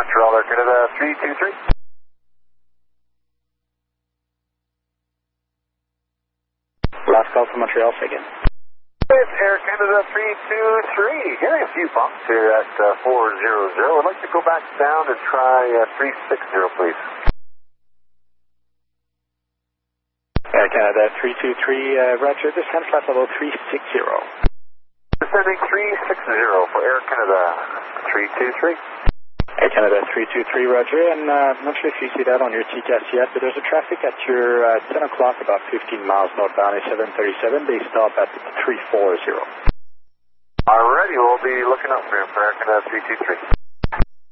Montreal, Air Canada 323. Last call from Montreal, again. It's Air Canada 323. Getting a few bumps here at 400. I'd like to go back down and try 360, please. Air Canada 323, roger, descend flight level 360. Descending 360 for Air Canada 323. Air Canada 323, roger, and I'm not sure if you see that on your TCAS yet, but there's a traffic at your 10 o'clock, about 15 miles northbound, a 737. They stop at 340. Alrighty, we'll be looking up for him for Air Canada 323.